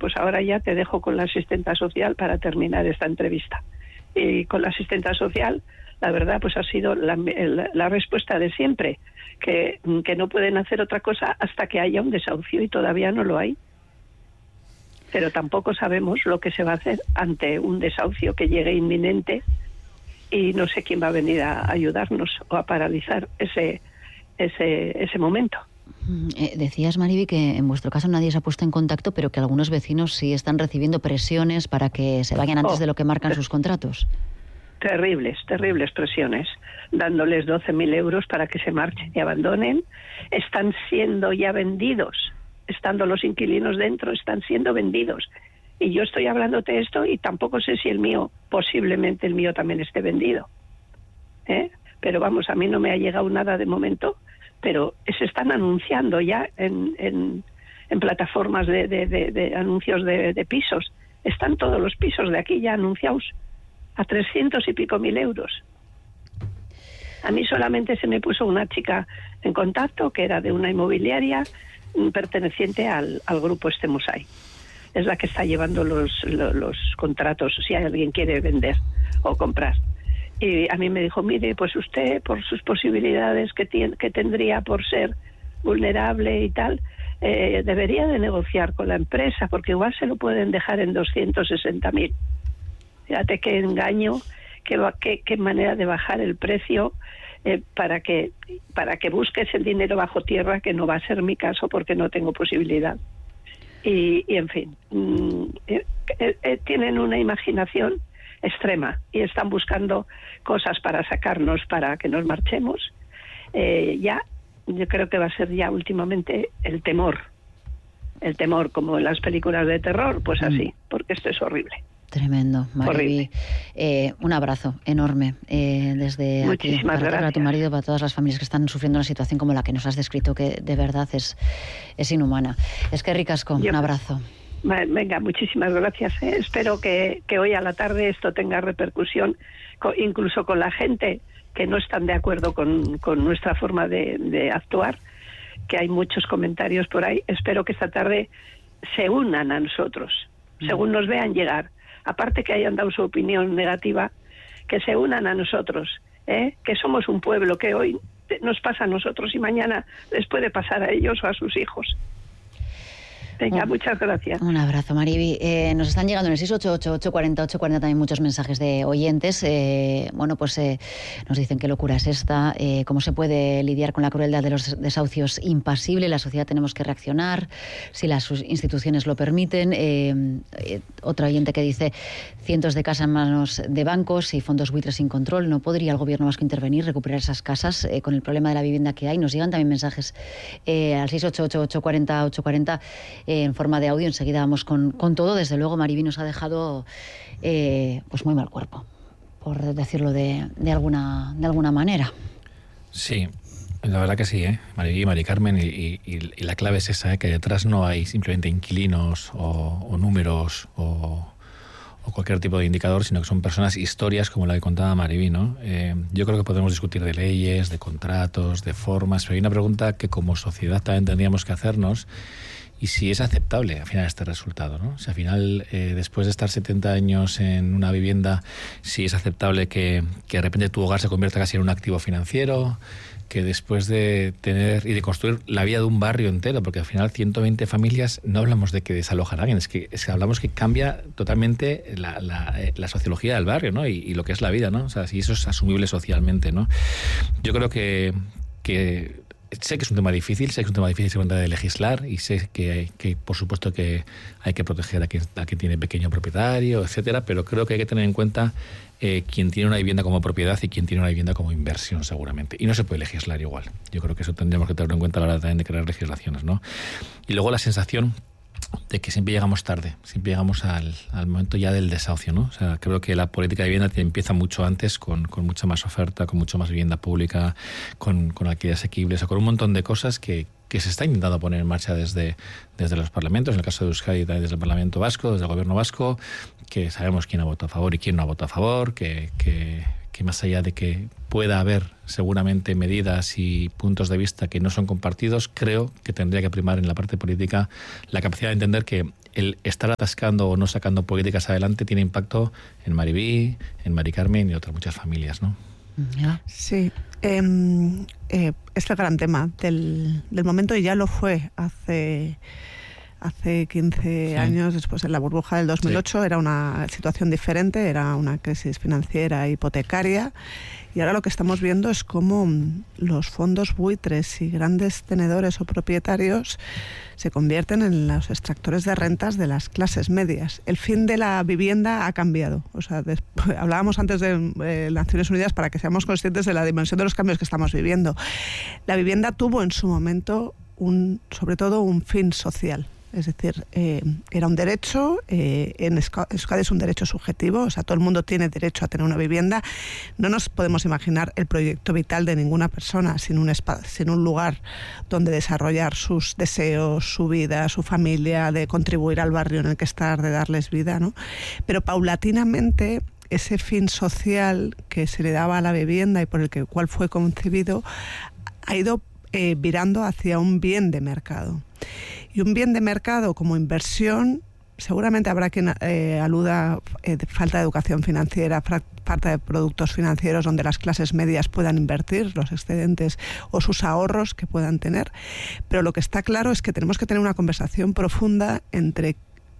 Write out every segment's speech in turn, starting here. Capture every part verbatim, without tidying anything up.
pues ahora ya te dejo con la asistenta social para terminar esta entrevista. Y con la asistenta social, la verdad, pues ha sido la, la, la respuesta de siempre, que, que no pueden hacer otra cosa hasta que haya un desahucio, y todavía no lo hay. Pero tampoco sabemos lo que se va a hacer ante un desahucio que llegue inminente, y no sé quién va a venir a ayudarnos o a paralizar ese, ese, ese momento. Eh, decías, Mariby, que en vuestro caso nadie se ha puesto en contacto, pero que algunos vecinos sí están recibiendo presiones para que se vayan antes oh, de lo que marcan sus contratos. Terribles, terribles presiones, dándoles doce mil euros para que se marchen y abandonen. Están siendo ya vendidos, estando los inquilinos dentro, están siendo vendidos. Y yo estoy hablándote de esto y tampoco sé si el mío, posiblemente el mío también esté vendido. ¿Eh? Pero vamos, a mí no me ha llegado nada de momento, pero se están anunciando ya en, en, en plataformas de, de, de, de anuncios de, de pisos. Están todos los pisos de aquí ya anunciados a trescientos y pico mil euros. A mí solamente se me puso una chica en contacto que era de una inmobiliaria perteneciente al, al grupo este Musai. Es la que está llevando los, los, los contratos si alguien quiere vender o comprar. Y a mí me dijo, mire, pues usted, por sus posibilidades que, tiene, que tendría por ser vulnerable y tal, eh, debería de negociar con la empresa, porque igual se lo pueden dejar en doscientos sesenta mil. Fíjate qué engaño, qué, qué, qué manera de bajar el precio eh, para que para que busques el dinero bajo tierra, que no va a ser mi caso porque no tengo posibilidad. Y, y en fin, mmm, eh, eh, tienen una imaginación extrema y están buscando cosas para sacarnos, para que nos marchemos. Eh, ya, yo creo que va a ser ya últimamente el temor, el temor como en las películas de terror, pues así, porque esto es horrible. Tremendo, Mariby. Eh, un abrazo enorme eh, desde Muchísimas aquí para, gracias. para tu marido, para todas las familias que están sufriendo una situación como la que nos has descrito, que de verdad es, es inhumana. Es que ricasco, Yo, un abrazo. Venga, muchísimas gracias. Eh. Espero que, que hoy a la tarde esto tenga repercusión, con, incluso con la gente que no están de acuerdo con, con nuestra forma de, de actuar, que hay muchos comentarios por ahí. Espero que esta tarde se unan a nosotros, según nos vean llegar. Aparte que hayan dado su opinión negativa, que se unan a nosotros, ¿eh? Que somos un pueblo que hoy nos pasa a nosotros y mañana les puede pasar a ellos o a sus hijos. Venga, un, muchas gracias. Un abrazo, Mariby. Eh, nos están llegando en el seis ocho ocho, ocho cuatro cero, ocho cuatro cero también muchos mensajes de oyentes. Eh, bueno, pues eh, nos dicen qué locura es esta, eh, cómo se puede lidiar con la crueldad de los desahucios, impasible, la sociedad tenemos que reaccionar, si las instituciones lo permiten. Eh, eh, otra oyente que dice, cientos de casas en manos de bancos y fondos buitres sin control, ¿no podría el gobierno vasco intervenir, recuperar esas casas eh, con el problema de la vivienda que hay? Nos llegan también mensajes eh, al seis ocho ocho, ocho cuatro cero, ocho cuatro cero en forma de audio. Enseguida vamos con, con todo. Desde luego, Mariby nos ha dejado eh, pues muy mal cuerpo, por decirlo de, de, alguna, de alguna manera. Sí, la verdad que sí, ¿eh? Mariby, Mari Carmen, y, y, y la clave es esa, ¿eh? Que detrás no hay simplemente inquilinos o, o números o, o cualquier tipo de indicador, sino que son personas, historias como la que contaba Mariby, ¿no? Eh, yo creo que podemos discutir de leyes, de contratos, de formas, pero hay una pregunta que como sociedad también tendríamos que hacernos. Y si es aceptable al final este resultado, ¿no? Si al final, eh, después de estar setenta años en una vivienda, si es aceptable que, que de repente tu hogar se convierta casi en un activo financiero, que después de tener y de construir la vida de un barrio entero, porque al final ciento veinte familias, no hablamos de que desalojan a alguien, es que, es que hablamos que cambia totalmente la, la, la sociología del barrio, ¿no? Y, y lo que es la vida, ¿no? O sea, si eso es asumible socialmente, ¿no? Yo creo que... que sé que es un tema difícil, sé que es un tema difícil de legislar y sé que, hay, que por supuesto que hay que proteger a quien, a quien tiene pequeño propietario, etcétera, pero creo que hay que tener en cuenta eh, quien tiene una vivienda como propiedad y quien tiene una vivienda como inversión, seguramente. Y no se puede legislar igual. Yo creo que eso tendríamos que tenerlo en cuenta a la hora también de crear legislaciones, ¿no? Y luego la sensación de que siempre llegamos tarde, siempre llegamos al, al momento ya del desahucio, ¿no? O sea, creo que la política de vivienda empieza mucho antes, con, con mucha más oferta, con mucho más vivienda pública, con, con alquileres asequibles, o con un montón de cosas que, que se está intentando poner en marcha desde, desde los parlamentos, en el caso de Euskadi, desde el Parlamento Vasco, desde el Gobierno Vasco, que sabemos quién ha votado a favor y quién no ha votado a favor, que... que que más allá de que pueda haber seguramente medidas y puntos de vista que no son compartidos, creo que tendría que primar en la parte política la capacidad de entender que el estar atascando o no sacando políticas adelante tiene impacto en Mariví, en Mari Carmen y otras muchas familias, ¿no? Sí, eh, eh, es el gran tema del, del momento, y ya lo fue hace... Hace quince sí. años, después de la burbuja del dos mil ocho, sí. Era una situación diferente, era una crisis financiera hipotecaria, y ahora lo que estamos viendo es cómo los fondos buitres y grandes tenedores o propietarios se convierten en los extractores de rentas de las clases medias. El fin de la vivienda ha cambiado. O sea, después, hablábamos antes de eh, Naciones Unidas para que seamos conscientes de la dimensión de los cambios que estamos viviendo. La vivienda tuvo en su momento, un, sobre todo, un fin social. Es decir, eh, era un derecho, eh, en Euskadi es un derecho subjetivo, o sea, todo el mundo tiene derecho a tener una vivienda. No nos podemos imaginar el proyecto vital de ninguna persona sin un, espacio, sin un lugar donde desarrollar sus deseos, su vida, su familia, de contribuir al barrio en el que estar, de darles vida, ¿no? Pero paulatinamente ese fin social que se le daba a la vivienda y por el que, cual fue concebido ha ido eh, virando hacia un bien de mercado. Y un bien de mercado como inversión, seguramente habrá quien eh, aluda eh, de falta de educación financiera, falta de productos financieros donde las clases medias puedan invertir los excedentes o sus ahorros que puedan tener. Pero lo que está claro es que tenemos que tener una conversación profunda entre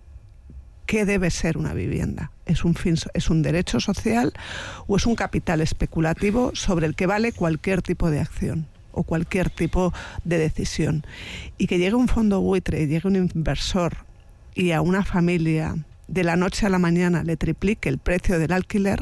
qué debe ser una vivienda. ¿Es un fin, es un derecho social o es un capital especulativo sobre el que vale cualquier tipo de acción o cualquier tipo de decisión? Y que llegue un fondo buitre, llegue un inversor y a una familia de la noche a la mañana le triplique el precio del alquiler,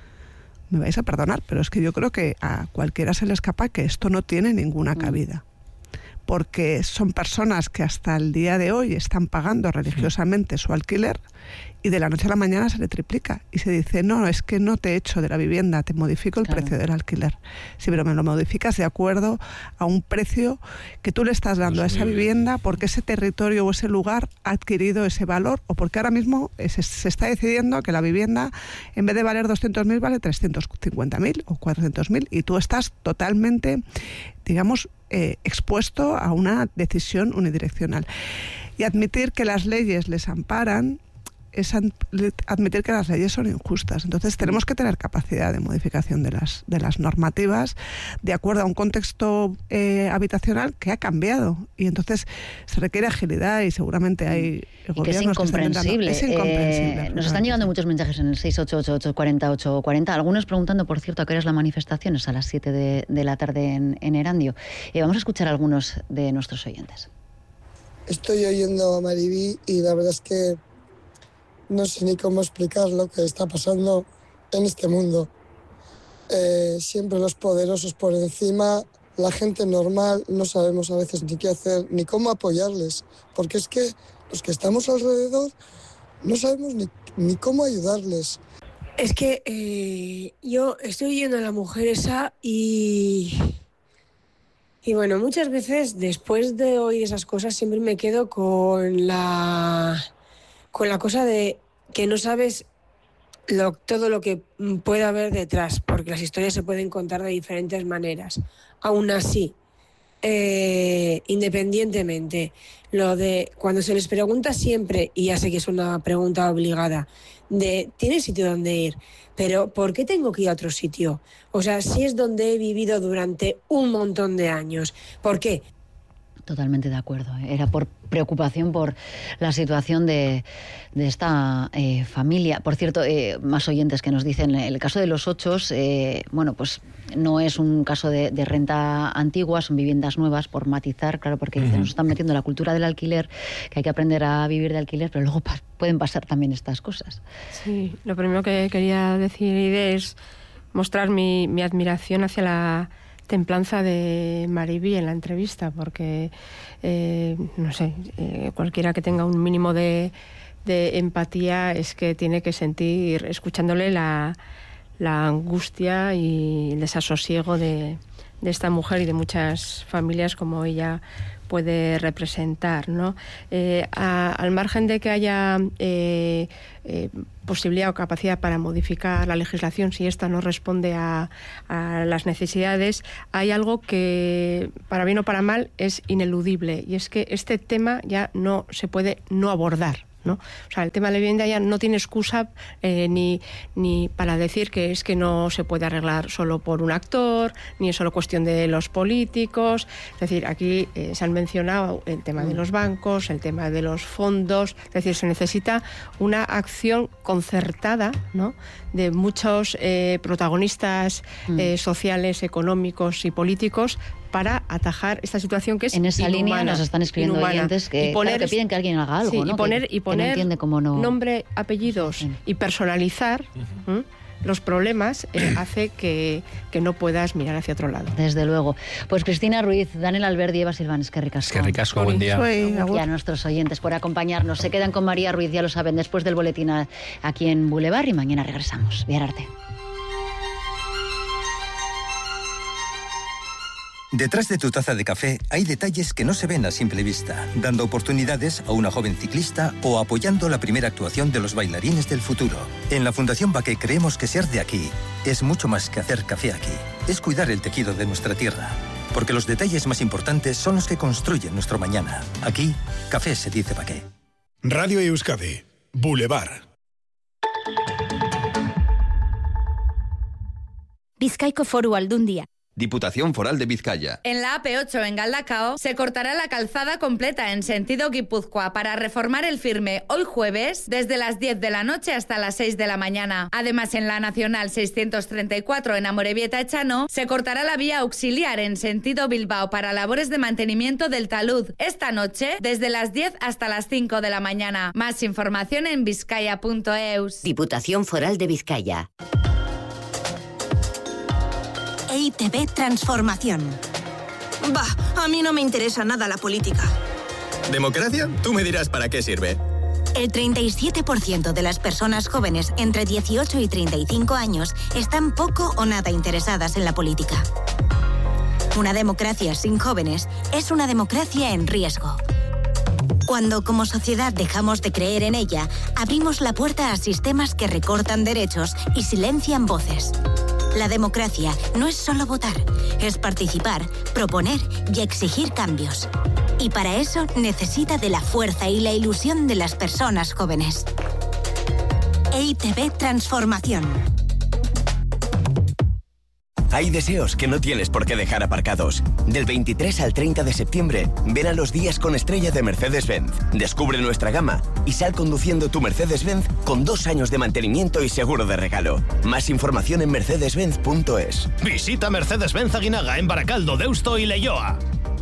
me vais a perdonar, pero es que yo creo que a cualquiera se le escapa que esto no tiene ninguna cabida. Porque son personas que hasta el día de hoy están pagando religiosamente su alquiler y de la noche a la mañana se le triplica y se dice, no, es que no te echo de la vivienda, te modifico el claro. precio del alquiler. Sí, pero me lo modificas de acuerdo a un precio que tú le estás dando pues a esa vivienda porque ese territorio o ese lugar ha adquirido ese valor, o porque ahora mismo se, se está decidiendo que la vivienda, en vez de valer doscientos mil, vale trescientos cincuenta mil o cuatrocientos mil, y tú estás totalmente, digamos, eh, expuesto a una decisión unidireccional. Y admitir que las leyes les amparan es admitir que las leyes son injustas. Entonces tenemos que tener capacidad de modificación de las, de las normativas de acuerdo a un contexto eh, habitacional que ha cambiado, y entonces se requiere agilidad y seguramente hay y que es incomprensible. Que es incomprensible. Eh, nos están llegando muchos mensajes en el seis ocho ocho, ocho cuatro cero, ocho cuatro cero, algunos preguntando, por cierto, a qué hora es la manifestación. Es a las siete de, de la tarde en, en Erandio. Eh, vamos a escuchar a algunos de nuestros oyentes. Estoy oyendo a Mariví y la verdad es que no sé ni cómo explicar lo que está pasando en este mundo. Eh, siempre los poderosos por encima, la gente normal no sabemos a veces ni qué hacer, ni cómo apoyarles, porque es que los que estamos alrededor no sabemos ni, ni cómo ayudarles. Es que eh, yo estoy yendo a la mujer esa y... Y bueno, muchas veces después de oír esas cosas siempre me quedo con la... con la cosa de que no sabes lo, todo lo que puede haber detrás, porque las historias se pueden contar de diferentes maneras. Aún así, eh, independientemente, lo de cuando se les pregunta siempre, y ya sé que es una pregunta obligada, de ¿tienes sitio donde ir? Pero ¿por qué tengo que ir a otro sitio? O sea, si es donde he vivido durante un montón de años, ¿por qué? Totalmente de acuerdo. Era por preocupación por la situación de, de esta eh, familia. Por cierto, eh, más oyentes que nos dicen, el caso de los ochos, eh, bueno, pues no es un caso de, de renta antigua, son viviendas nuevas, por matizar, claro, porque uh-huh. nos están metiendo la cultura del alquiler, que hay que aprender a vivir de alquiler, pero luego pa- pueden pasar también estas cosas. Sí, lo primero que quería decir es mostrar mi, mi admiración hacia la templanza de Mariví en la entrevista, porque eh, no sé, eh, cualquiera que tenga un mínimo de, de empatía es que tiene que sentir, escuchándole, la, la angustia y el desasosiego de, de esta mujer y de muchas familias como ella puede representar, ¿no? Eh, a, al margen de que haya eh, eh, posibilidad o capacidad para modificar la legislación si esta no responde a, a las necesidades, hay algo que, para bien o para mal, es ineludible, y es que este tema ya no se puede no abordar. ¿no? O sea, el tema de la vivienda ya no tiene excusa eh, ni, ni para decir que es que no se puede arreglar solo por un actor, ni es solo cuestión de los políticos. Es decir, aquí eh, se han mencionado el tema de los bancos, el tema de los fondos. Es decir, se necesita una acción concertada, ¿no?, de muchos eh, protagonistas eh, sociales, económicos y políticos para atajar esta situación que es en esa inhumana, línea nos están escribiendo inhumana. oyentes que, y poner, claro, que piden que alguien haga algo, sí, ¿no? y poner, que, y poner que no entiende cómo no... nombre, apellidos sí. y personalizar uh-huh. ¿eh? los problemas eh, hace que, que no puedas mirar hacia otro lado. Desde luego. Pues Cristina Ruiz, Daniel Alberdi y Eva Silván, es que ricasco. Es que ricasco, buen día. Soy, Y a nuestros oyentes por acompañarnos. Se quedan con María Ruiz, ya lo saben, después del boletín aquí en Boulevard y mañana regresamos. Viararte. Detrás de tu taza de café hay detalles que no se ven a simple vista, dando oportunidades a una joven ciclista o apoyando la primera actuación de los bailarines del futuro. En la Fundación Baqué creemos que ser de aquí es mucho más que hacer café aquí. Es cuidar el tejido de nuestra tierra, porque los detalles más importantes son los que construyen nuestro mañana. Aquí, café se dice Baqué. Radio Euskadi, Boulevard. Bizkaiko Foru Aldundia. Diputación Foral de Vizcaya. En la A P ocho en Galdakao se cortará la calzada completa en sentido Guipúzcoa para reformar el firme hoy jueves desde las diez de la noche hasta las seis de la mañana. Además, en la Nacional seiscientos treinta y cuatro en Amorebieta-Echano se cortará la vía auxiliar en sentido Bilbao para labores de mantenimiento del talud esta noche desde las diez hasta las cinco de la mañana. Más información en vizcaya punto eus. Diputación Foral de Vizcaya. E I T B Transformación. Bah, a mí no me interesa nada la política. ¿Democracia? Tú me dirás para qué sirve. El treinta y siete por ciento de las personas jóvenes entre dieciocho y treinta y cinco años están poco o nada interesadas en la política. Una democracia sin jóvenes es una democracia en riesgo. Cuando como sociedad dejamos de creer en ella, abrimos la puerta a sistemas que recortan derechos y silencian voces. La democracia no es solo votar, es participar, proponer y exigir cambios. Y para eso necesita de la fuerza y la ilusión de las personas jóvenes. E I T B Transformación. Hay deseos que no tienes por qué dejar aparcados. Del veintitrés al treinta de septiembre, ven a los días con estrella de Mercedes-Benz. Descubre nuestra gama y sal conduciendo tu Mercedes-Benz con dos años de mantenimiento y seguro de regalo. Más información en mercedes benz punto es. Visita Mercedes-Benz Aguinaga en Baracaldo, Deusto y Leioa.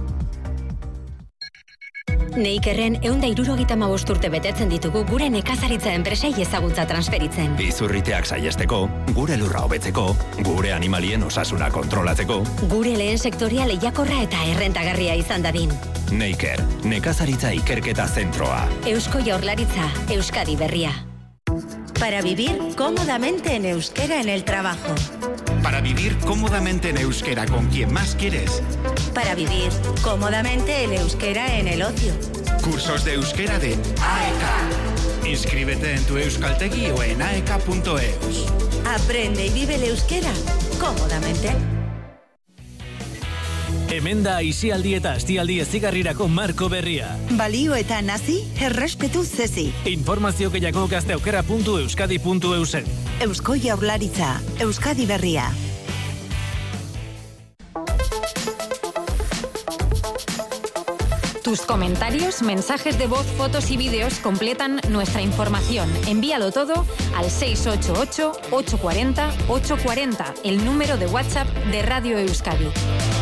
Neikerren ehun eta hirurogeita hamabost urte betetzen ditugu gure nekazaritza enpresei ezagutza transferitzen. Izurriteak saihesteko, gure lurra hobetzeko, gure animalien osasuna kontrolatzeko. Gure lehen sektorea lehiakorra eta errentagarria izan dadin. Neiker, nekazaritza ikerketa zentroa. Eusko Jaurlaritza, Euskadi berria. Para vivir cómodamente en euskera en el trabajo. Para vivir cómodamente en euskera con quien más quieres. Para vivir cómodamente el euskera en el ocio. Cursos de euskera de A E K. Inscríbete en tu euskaltegi o en a e k punto e u s. Aprende y vive el euskera cómodamente. Hemen da aisialdi eta astialdi ezigarrirako marko berria. Balio eta nazi, errespetu zezi. Informazio gehiago gazte aukera puntu euskadi puntu e u sen. Eusko Jaurlaritza, Euskadi berria. Tus comentarios, mensajes de voz, fotos y vídeos completan nuestra información. Envíalo todo al seis ocho ocho, ocho cuatro cero, ocho cuatro cero, el número de WhatsApp de Radio Euskadi.